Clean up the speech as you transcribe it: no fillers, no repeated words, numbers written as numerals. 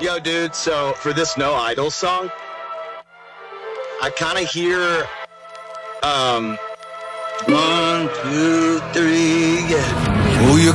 Yo, dude, so for this No Idol song, I kind of hear, 1, 2, 3, yeah. Who you